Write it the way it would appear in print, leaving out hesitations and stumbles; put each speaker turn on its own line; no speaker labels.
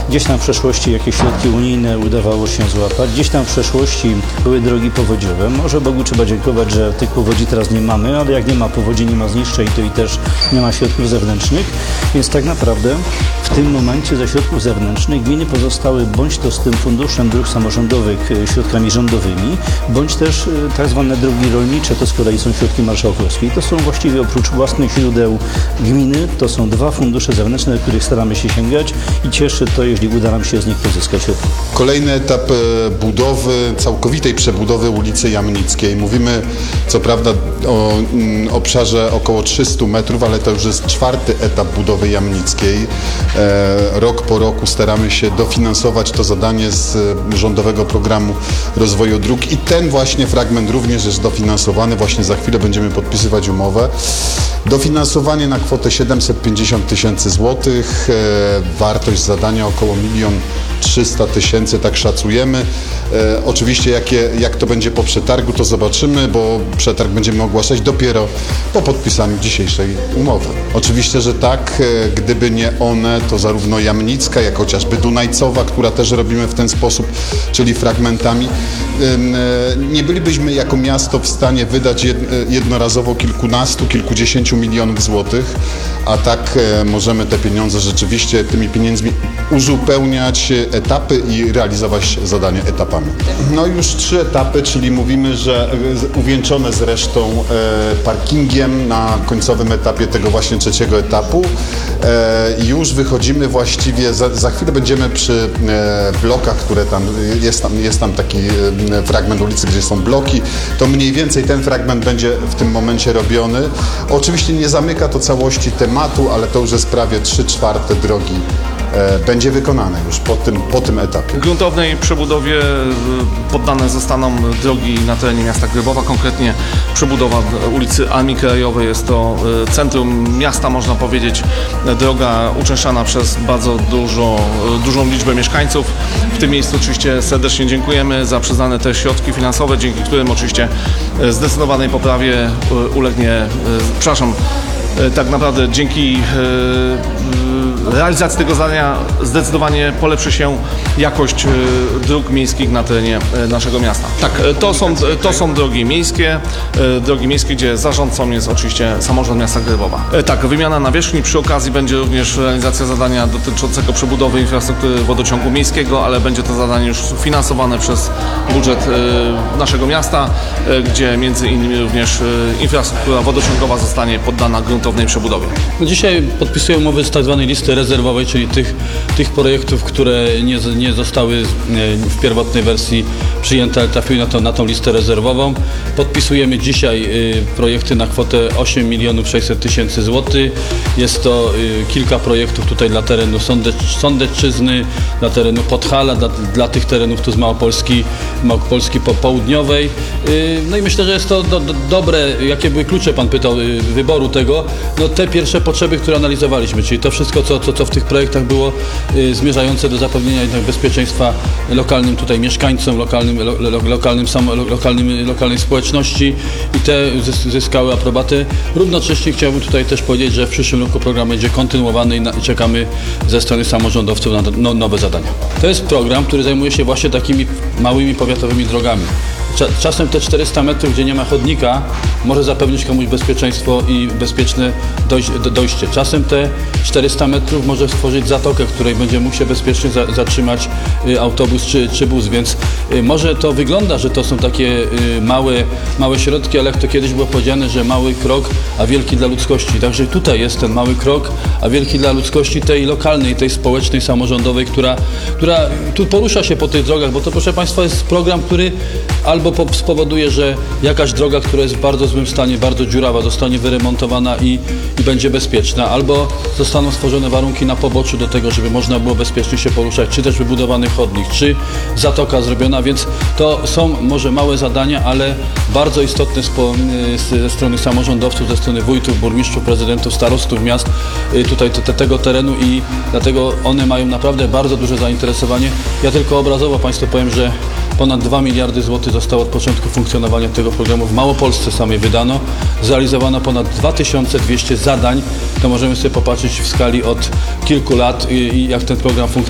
Gdzieś tam w przeszłości jakieś środki unijne udawało się złapać, gdzieś tam w przeszłości były drogi powodziowe. Może Bogu trzeba dziękować, że tych powodzi teraz nie mamy, ale jak nie ma powodzi, nie ma zniszczeń, to i też nie ma środków zewnętrznych, więc tak naprawdę w tym momencie ze środków zewnętrznych gminy pozostały bądź to z tym Funduszem Dróg Samorządowych środkami rządowymi, bądź też tak zwane drogi rolnicze, to z kolei są środki marszałkowskie. I to są właściwie oprócz własnych źródeł gminy, to są dwa fundusze zewnętrzne, do których staramy się sięgać i cieszy to, jeśli uda nam się z nich pozyskać środki.
Kolejny etap budowy, całkowitej przebudowy ulicy Jamnickiej. Mówimy co prawda o obszarze około 300 metrów, ale to już jest czwarty etap budowy Jamnickiej. Rok po roku staramy się dofinansować to zadanie z Rządowego Programu Rozwoju Dróg i ten właśnie fragment również jest dofinansowany. Właśnie za chwilę będziemy podpisywać umowę. Dofinansowanie na kwotę 750 000 złotych. Wartość zadania około 1 300 000, tak szacujemy. Oczywiście jak to będzie po przetargu, to zobaczymy, bo przetarg będziemy ogłaszać dopiero po podpisaniu dzisiejszej umowy. Oczywiście, że tak, gdyby nie one, to zarówno Jamnicka, jak chociażby Dunajcowa, która też robimy w ten sposób, czyli fragmentami, nie bylibyśmy jako miasto w stanie wydać jednorazowo kilkunastu, kilkudziesięciu milionów złotych, a tak możemy te pieniądze rzeczywiście tymi pieniędzmi uzupełniać etapy i realizować zadanie etapami. No już 3 etapy, czyli mówimy, że uwieńczone zresztą parkingiem na końcowym etapie tego właśnie 3. etapu. Już wychodzimy właściwie, za chwilę będziemy przy blokach, które tam, jest tam taki fragment ulicy, gdzie są bloki, to mniej więcej ten fragment będzie w tym momencie robiony. Oczywiście nie zamyka to całości tematu, ale to już jest prawie 3/4 drogi będzie wykonane już po tym etapie.
Gruntownej przebudowie poddane zostaną drogi na terenie miasta Grybowa, konkretnie przebudowa ulicy Armii Krajowej. Jest to centrum miasta, można powiedzieć, droga uczęszczana przez bardzo dużą liczbę mieszkańców. W tym miejscu oczywiście serdecznie dziękujemy za przyznane te środki finansowe, dzięki którym oczywiście zdecydowanej poprawie tak naprawdę dzięki realizacji tego zadania zdecydowanie polepszy się jakość dróg miejskich na terenie naszego miasta. Tak, to są drogi miejskie, gdzie zarządcą jest oczywiście samorząd miasta Grybowa. Tak, wymiana nawierzchni, przy okazji będzie również realizacja zadania dotyczącego przebudowy infrastruktury wodociągu miejskiego, ale będzie to zadanie już finansowane przez budżet naszego miasta, gdzie między innymi również infrastruktura wodociągowa zostanie poddana gruntownej przebudowie.
Dzisiaj podpisuję umowy z tak zwanej listy rezerwowej, czyli tych projektów, które nie zostały w pierwotnej wersji przyjęte, ale trafiły na tą listę rezerwową. Podpisujemy dzisiaj projekty na kwotę 8 600 000 złotych. Jest to kilka projektów tutaj dla terenu Sądecczyzny, dla terenu Podhala, dla tych terenów tu z Małopolski południowej. No i myślę, że jest to dobre, jakie były klucze, pan pytał, wyboru tego. No te pierwsze potrzeby, które analizowaliśmy, czyli to wszystko, co w tych projektach było zmierzające do zapewnienia jednak bezpieczeństwa lokalnym tutaj mieszkańcom, lokalnej społeczności i te zyskały aprobatę. Równocześnie chciałbym tutaj też powiedzieć, że w przyszłym roku program będzie kontynuowany i czekamy ze strony samorządowców na nowe zadania. To jest program, który zajmuje się właśnie takimi małymi powiatowymi drogami. Czasem te 400 metrów, gdzie nie ma chodnika, może zapewnić komuś bezpieczeństwo i bezpieczne dojście. Czasem te 400 metrów może stworzyć zatokę, w której będzie mógł się bezpiecznie zatrzymać autobus czy bus, więc może to wygląda, że to są takie małe środki, ale jak to kiedyś było powiedziane, że mały krok, a wielki dla ludzkości. Także tutaj jest ten mały krok, a wielki dla ludzkości tej lokalnej, tej społecznej, samorządowej, która tu porusza się po tych drogach, bo to, proszę Państwa, jest program, który albo spowoduje, że jakaś droga, która jest w bardzo złym stanie, bardzo dziurawa, zostanie wyremontowana i będzie bezpieczna, albo zostaną stworzone warunki na poboczu do tego, żeby można było bezpiecznie się poruszać, czy też wybudowany chodnik, czy zatoka zrobiona, więc to są może małe zadania, ale bardzo istotne ze strony samorządowców, ze strony wójtów, burmistrzów, prezydentów, starostów miast tutaj tego terenu i dlatego one mają naprawdę bardzo duże zainteresowanie. Ja tylko obrazowo Państwu powiem, że ponad 2 miliardy złotych zostało od początku funkcjonowania tego programu w Małopolsce samej wydano. Zrealizowano ponad 2200 zadań. To możemy sobie popatrzeć w skali od kilku lat i jak ten program funkcjonuje.